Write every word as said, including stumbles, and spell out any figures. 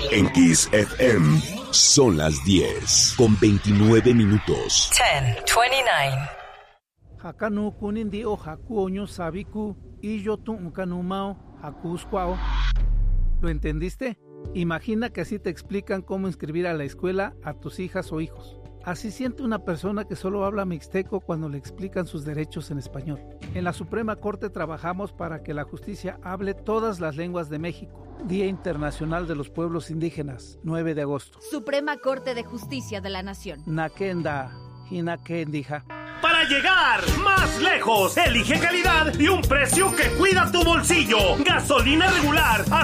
En Kiss F M son las diez con veintinueve minutos. diez, veintinueve. Hakanu kunindi o haku oño sabiku y yo tu unkanumao haku squao. ¿Lo entendiste? Imagina que así te explican cómo inscribir a la escuela a tus hijas o hijos. Así siente una persona que solo habla mixteco cuando le explican sus derechos en español. En la Suprema Corte trabajamos para que la justicia hable todas las lenguas de México. Día Internacional de los Pueblos Indígenas, nueve de agosto. Suprema Corte de Justicia de la Nación. Nakenda, hinakendija. Para llegar más lejos, elige calidad y un precio que cuida tu bolsillo. Gasolina regular